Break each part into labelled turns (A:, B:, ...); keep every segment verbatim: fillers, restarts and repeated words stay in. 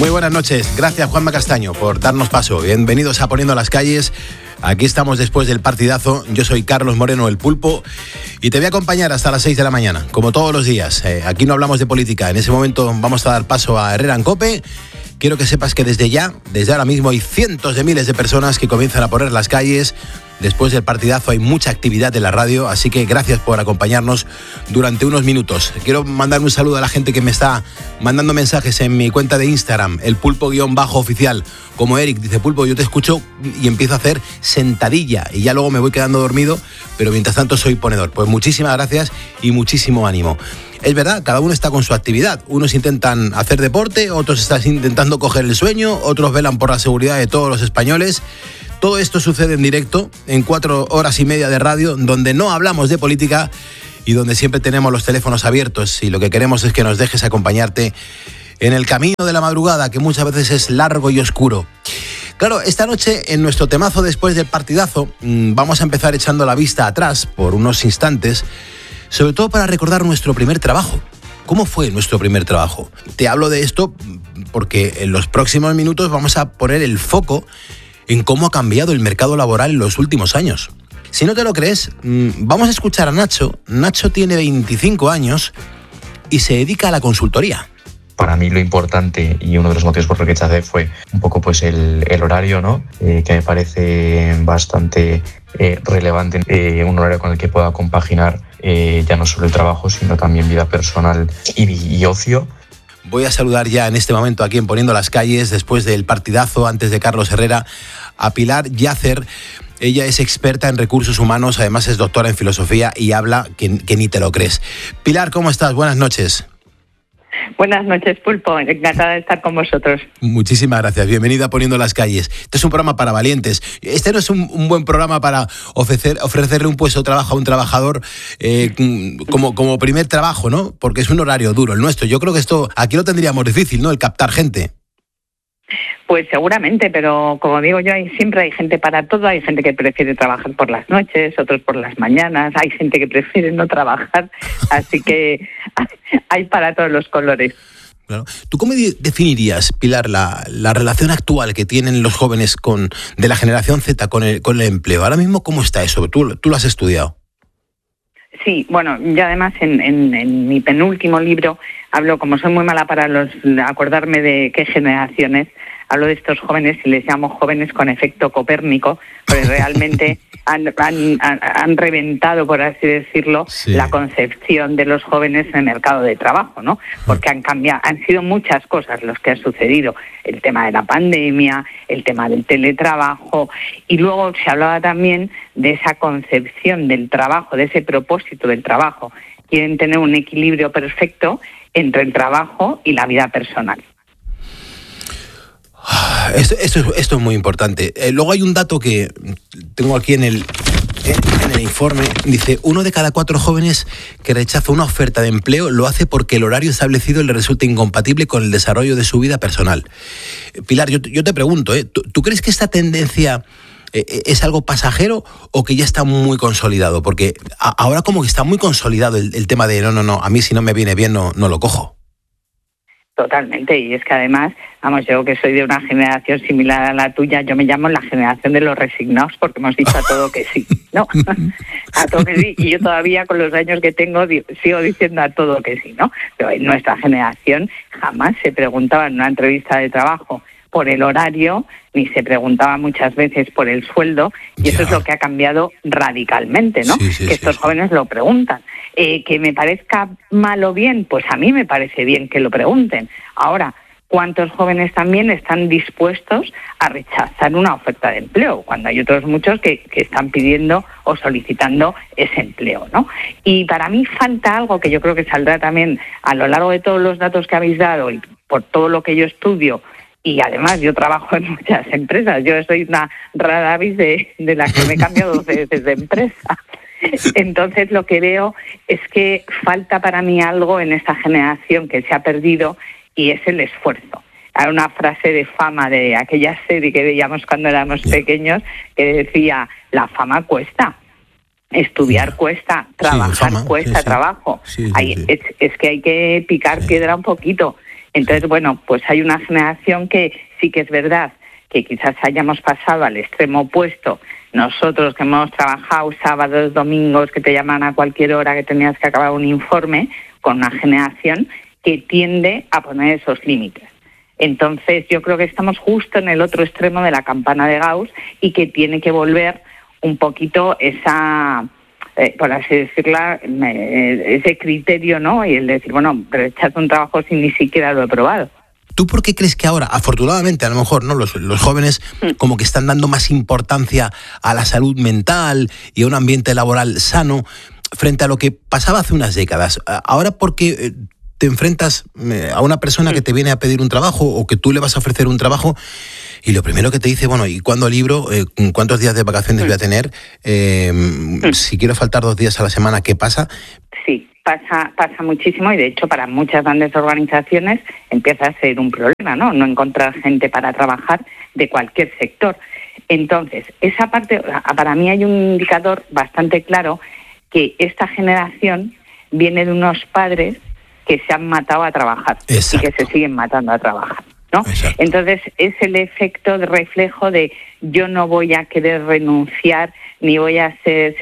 A: Muy buenas noches. Gracias, Juanma Castaño, por darnos paso. Bienvenidos a Poniendo las Calles. Aquí estamos después del partidazo. Yo soy Carlos Moreno, el Pulpo, y te voy a acompañar hasta las seis de la mañana, como todos los días. Eh, aquí no hablamos de política. En ese momento vamos a dar paso a Herrera en COPE. Quiero que sepas que desde ya, desde ahora mismo, hay cientos de miles de personas que comienzan a poner las calles. Después del partidazo hay mucha actividad en la radio, así que gracias por acompañarnos durante unos minutos. Quiero mandar un saludo a la gente que me está mandando mensajes en mi cuenta de Instagram, el pulpo-oficial. Como Eric dice, Pulpo, yo te escucho y empiezo a hacer sentadilla y ya luego me voy quedando dormido, pero mientras tanto soy ponedor. Pues muchísimas gracias y muchísimo ánimo. Es verdad, cada uno está con su actividad. Unos intentan hacer deporte, otros están intentando coger el sueño, otros velan por la seguridad de todos los españoles. Todo esto sucede en directo, en cuatro horas y media de radio, donde no hablamos de política y donde siempre tenemos los teléfonos abiertos, y lo que queremos es que nos dejes acompañarte en el camino de la madrugada, que muchas veces es largo y oscuro. Claro, esta noche, en nuestro temazo después del partidazo, vamos a empezar echando la vista atrás por unos instantes, sobre todo para recordar nuestro primer trabajo. ¿Cómo fue nuestro primer trabajo? Te hablo de esto porque en los próximos minutos vamos a poner el foco en cómo ha cambiado el mercado laboral en los últimos años. Si no te lo crees, vamos a escuchar a Nacho. Nacho tiene veinticinco años y se dedica a la consultoría.
B: Para mí lo importante y uno de los motivos por los que rechacé fue un poco pues el, el horario, ¿no? Eh, que me parece bastante eh, relevante, eh, un horario con el que pueda compaginar eh, ya no solo el trabajo, sino también vida personal y, y ocio.
A: Voy a saludar ya en este momento aquí en Poniendo las Calles, después del partidazo, antes de Carlos Herrera, a Pilar Yacer. Ella es experta en recursos humanos, además es doctora en filosofía y habla que, que ni te lo crees. Pilar, ¿cómo estás? Buenas noches.
C: Buenas noches, Pulpo. Encantada de estar con vosotros.
A: Muchísimas gracias. Bienvenida a Poniendo las Calles. Este es un programa para valientes. Este no es un, un buen programa para ofrecer, ofrecerle un puesto de trabajo a un trabajador eh, como, como primer trabajo, ¿no? Porque es un horario duro el nuestro. Yo creo que esto aquí lo tendríamos difícil, ¿no? El captar gente.
C: Pues seguramente, pero como digo yo, hay, siempre hay gente para todo. Hay gente que prefiere trabajar por las noches, otros por las mañanas, hay gente que prefiere no trabajar, así que hay para todos los colores.
A: Claro. ¿Tú cómo definirías, Pilar, la, la relación actual que tienen los jóvenes con de la generación Z con el, con el empleo? Ahora mismo, ¿cómo está eso? ¿Tú, tú lo has estudiado?
C: Sí, bueno, yo además en, en, en mi penúltimo libro hablo, como soy muy mala para los acordarme de qué generaciones, hablo de estos jóvenes y les llamo jóvenes con efecto Copérnico, porque realmente han, han, han reventado, por así decirlo, sí, la concepción de los jóvenes en el mercado de trabajo, ¿no? Porque han cambiado, han sido muchas cosas los que han sucedido. El tema de la pandemia, el tema del teletrabajo, y luego se hablaba también de esa concepción del trabajo, de ese propósito del trabajo. Quieren tener un equilibrio perfecto entre el trabajo y la vida personal.
A: Esto, esto, es, esto es muy importante. Eh, luego hay un dato que tengo aquí en el, en el informe. Dice, uno de cada cuatro jóvenes que rechaza una oferta de empleo lo hace porque el horario establecido le resulta incompatible con el desarrollo de su vida personal. Eh, Pilar, yo, yo te pregunto, ¿eh? ¿tú, ¿tú crees que esta tendencia eh, es algo pasajero o que ya está muy consolidado? Porque a, ahora como que está muy consolidado el, el tema de no, no, no, a mí si no me viene bien no, no lo cojo.
C: Totalmente, y es que además, vamos, yo que soy de una generación similar a la tuya, yo me llamo la generación de los resignados porque hemos dicho a todo que sí, ¿no? A todo que sí, y yo todavía con los años que tengo sigo diciendo a todo que sí, ¿no? Pero en nuestra generación jamás se preguntaba en una entrevista de trabajo por el horario, ni se preguntaba muchas veces por el sueldo, y eso ya es lo que ha cambiado radicalmente, ¿no? Sí, sí, que estos sí. jóvenes lo preguntan. Eh, que me parezca mal o bien, pues a mí me parece bien que lo pregunten. Ahora, ¿cuántos jóvenes también están dispuestos a rechazar una oferta de empleo? Cuando hay otros muchos que, que están pidiendo o solicitando ese empleo, ¿no? Y para mí falta algo que yo creo que saldrá también a lo largo de todos los datos que habéis dado y por todo lo que yo estudio. Y además yo trabajo en muchas empresas. Yo soy una rara avis de, de la que me he cambiado dos veces de empresa. Entonces lo que veo es que falta para mí algo en esta generación que se ha perdido, y es el esfuerzo. Hay una frase de Fama de aquella serie que veíamos cuando éramos pequeños que decía, la fama cuesta. Estudiar cuesta, trabajar sí, fama, cuesta, sí, sí. trabajo. Sí, sí, hay, sí. Es, es que hay que picar sí. piedra un poquito. Entonces, bueno, pues hay una generación que sí que es verdad que quizás hayamos pasado al extremo opuesto. Nosotros que hemos trabajado sábados, domingos, que te llaman a cualquier hora, que tenías que acabar un informe, con una generación que tiende a poner esos límites. Entonces, yo creo que estamos justo en el otro extremo de la campana de Gauss y que tiene que volver un poquito esa, eh, por así decirlo, eh, ese criterio, ¿no? Y el decir, bueno, rechazo un trabajo si ni siquiera lo he probado.
A: ¿Tú por qué crees que ahora, afortunadamente, a lo mejor, ¿no? Los, los jóvenes como que están dando más importancia a la salud mental y a un ambiente laboral sano frente a lo que pasaba hace unas décadas? Ahora, ¿por qué te enfrentas a una persona que te viene a pedir un trabajo o que tú le vas a ofrecer un trabajo y lo primero que te dice, bueno, ¿y cuándo libro? Eh, ¿Cuántos días de vacaciones voy a tener? Eh, si quiero faltar dos días a la semana, ¿qué pasa?
C: Sí. Pasa, pasa muchísimo y de hecho para muchas grandes organizaciones empieza a ser un problema, ¿no? No encontrar gente para trabajar de cualquier sector. Entonces, esa parte, para mí hay un indicador bastante claro que esta generación viene de unos padres que se han matado a trabajar. Exacto. Y que se siguen matando a trabajar, ¿no? Exacto. Entonces, es el efecto de reflejo de yo no voy a querer renunciar ni voy a ser,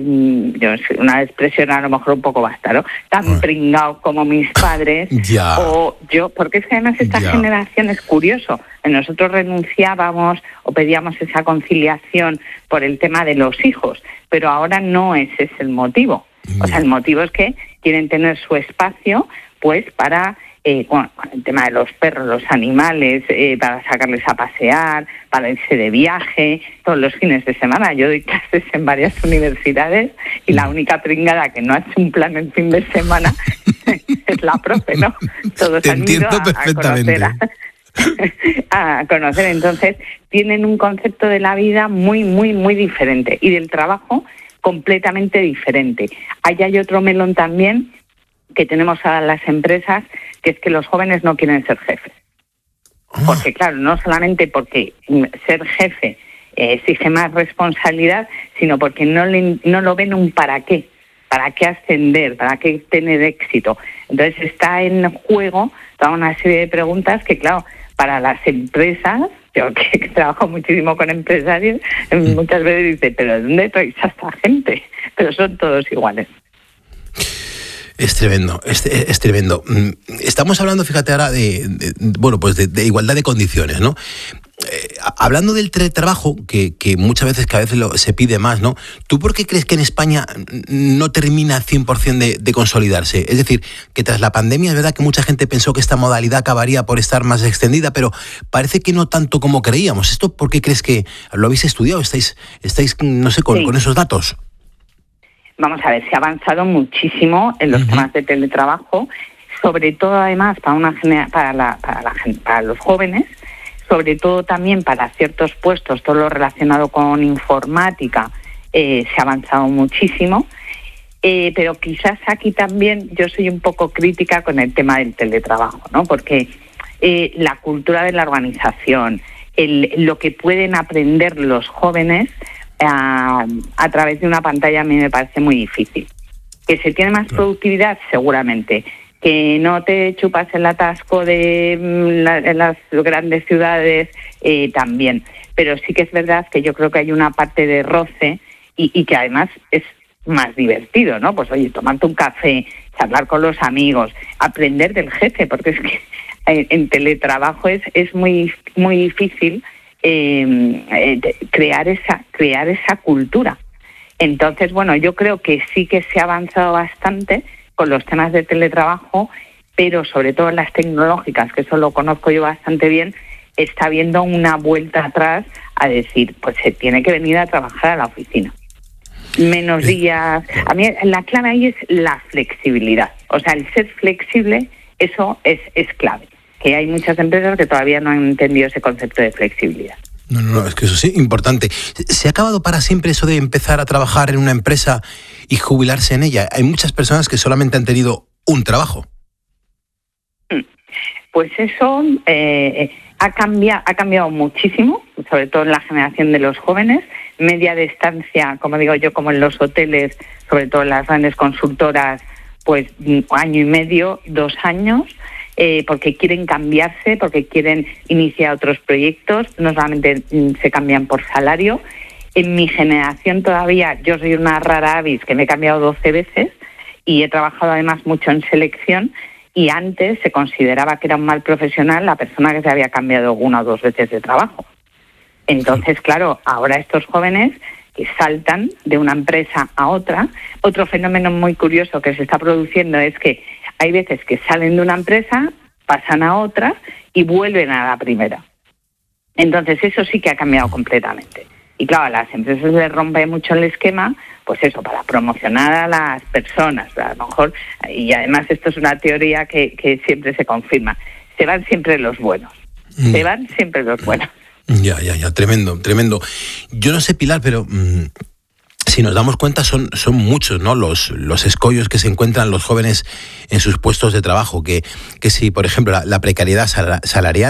C: una expresión a lo mejor un poco basta, ¿no? Tan pringao como mis padres, ya. O yo, porque es que además esta ya. generación es curioso. Nosotros renunciábamos o pedíamos esa conciliación por el tema de los hijos, pero ahora no ese es el motivo. O sea, el motivo es que quieren tener su espacio, pues, para... Eh, bueno, el tema de los perros, los animales, eh, para sacarles a pasear, para irse de viaje, todos los fines de semana. Yo doy clases en varias universidades y la única pringada que no ha hecho un plan en fin de semana es la profe, ¿no? Todos
A: Te
C: han ido a,
A: perfectamente.
C: a conocer a, a conocer. Entonces, tienen un concepto de la vida muy, muy, muy diferente y del trabajo completamente diferente. Ahí hay otro melón también que tenemos a las empresas, que es que los jóvenes no quieren ser jefes. Porque claro, no solamente porque ser jefe eh, exige más responsabilidad, sino porque no, le, no lo ven un para qué, para qué ascender, para qué tener éxito. Entonces está en juego toda una serie de preguntas que, claro, para las empresas, yo que trabajo muchísimo con empresarios, muchas veces dice, pero ¿dónde traes a esta gente? Pero son todos iguales.
A: Es tremendo, es, es tremendo. Estamos hablando, fíjate ahora, de, de bueno, pues de, de igualdad de condiciones, ¿no? Eh, hablando del teletrabajo, que, que muchas veces, que a veces lo, se pide más, ¿no? ¿Tú por qué crees que en España no termina cien por ciento de, de consolidarse? Es decir, que tras la pandemia es verdad que mucha gente pensó que esta modalidad acabaría por estar más extendida, pero parece que no tanto como creíamos. ¿Esto por qué crees que lo habéis estudiado? ¿Estáis, estáis no sé, con, sí. con esos datos?
C: Vamos a ver, se ha avanzado muchísimo en los uh-huh. temas de teletrabajo, sobre todo además para una para, la, para, la, para los jóvenes, sobre todo también para ciertos puestos, todo lo relacionado con informática, eh, se ha avanzado muchísimo, eh, pero quizás aquí también yo soy un poco crítica con el tema del teletrabajo, ¿no? Porque eh, la cultura de la organización, el, lo que pueden aprender los jóvenes A, a través de una pantalla a mí me parece muy difícil. Que se tiene más productividad, seguramente. Que no te chupas el atasco de la, en las grandes ciudades, eh, también. Pero sí que es verdad que yo creo que hay una parte de roce y, y que además es más divertido, ¿no? Pues oye, tomarte un café, charlar con los amigos, aprender del jefe, porque es que en, en teletrabajo es, es muy, muy difícil Eh, eh, crear esa crear esa cultura. Entonces, bueno, yo creo que sí que se ha avanzado bastante con los temas de teletrabajo, pero sobre todo en las tecnológicas, que eso lo conozco yo bastante bien, está habiendo una vuelta atrás a decir, pues se tiene que venir a trabajar a la oficina. Menos días. A mí la clave ahí es la flexibilidad. O sea, el ser flexible, eso es, es clave. Que hay muchas empresas que todavía no han entendido ese concepto de flexibilidad.
A: No, no, no, es que eso sí, importante. ¿Se ha acabado para siempre eso de empezar a trabajar en una empresa y jubilarse en ella? Hay muchas personas que solamente han tenido un trabajo.
C: Pues eso eh, ha cambiado, ha cambiado muchísimo, sobre todo en la generación de los jóvenes. Media de estancia, como digo yo, como en los hoteles, sobre todo en las grandes consultoras, pues un año y medio, dos años. eh, porque quieren cambiarse, porque quieren iniciar otros proyectos, no solamente mm, se cambian por salario. En mi generación todavía, yo soy una rara avis que me he cambiado doce veces y he trabajado además mucho en selección, y antes se consideraba que era un mal profesional la persona que se había cambiado una o dos veces de trabajo. Entonces, claro, ahora estos jóvenes que saltan de una empresa a otra, otro fenómeno muy curioso que se está produciendo es que hay veces que salen de una empresa, pasan a otra y vuelven a la primera. Entonces, eso sí que ha cambiado completamente. Y claro, a las empresas les rompe mucho el esquema, pues eso, para promocionar a las personas, a lo mejor, y además esto es una teoría que, que siempre se confirma, se van siempre los buenos, mm. se van siempre los buenos.
A: Ya, ya, ya, tremendo, tremendo. Yo no sé, Pilar, pero mmm, si nos damos cuenta son, son muchos, ¿no? Los, los escollos que se encuentran los jóvenes en sus puestos de trabajo, que, que si, por ejemplo, la, la precariedad salarial,